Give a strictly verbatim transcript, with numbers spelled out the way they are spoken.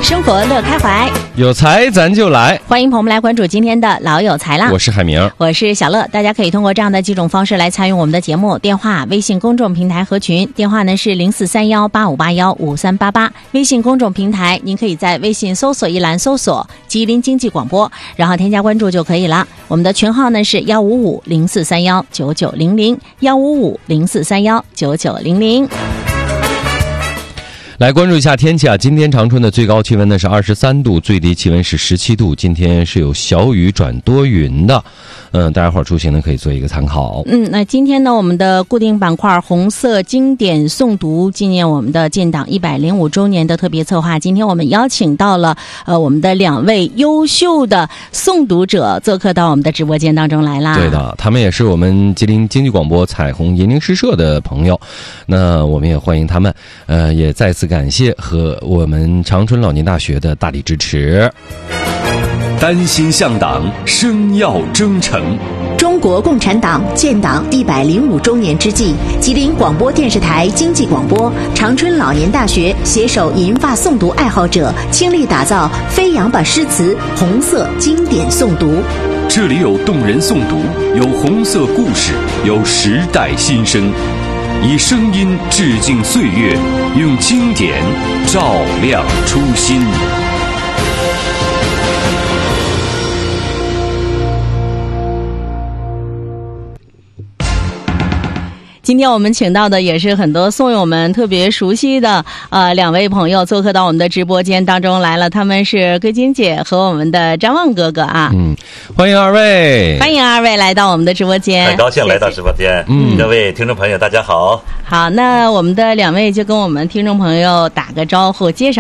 生活乐开怀， 有才咱就来。 欢迎朋友们来关注今天的老有才啦！ 我是海明， 我是小乐。大家可以通过这样的几种方式来参与我们的节目：电话、微信公众平台和群。电话呢是零四三幺八五八幺五三八八，微信公众平台您可以在微信搜索一栏搜索吉林经济广播，然后添加关注就可以了。我们的群号呢是幺五五零四三幺九九零零幺五五零四三幺九九零零。 来关注一下天气啊！今天长春的最高气温呢是二十三度，最低气温是十七度。今天是有小雨转多云的，嗯，大家伙儿出行呢可以做一个参考。 嗯，那今天呢，我们的固定板块红色经典诵读纪念我们的建党一百零五周年的特别策划，今天我们邀请到了呃我们的两位优秀的诵读者做客到我们的直播间当中来啦。 对的，他们也是我们吉林经济广播彩虹银铃诗社的朋友，那我们也欢迎他们，呃，也再次感谢和我们长春老年大学的大力支持。 丹心向党，生要征程。 中国共产党建党一百零五周年之际，吉林广播电视台经济广播、长春老年大学携手银发诵读爱好者，倾力打造飞扬吧诗词红色经典诵读。 这里有动人诵读，有红色故事，有时代新声。以声音致敬岁月，用经典照亮初心。 今天我们请到的也是很多诵友们特别熟悉的呃两位朋友做客到我们的直播间当中来了，他们是桂金姐和我们的张望哥哥啊。 嗯，欢迎二位， 欢迎二位来到我们的直播间， 很高兴来到直播间。嗯，各位听众朋友大家好。 好，那我们的两位就跟我们听众朋友打个招呼，介绍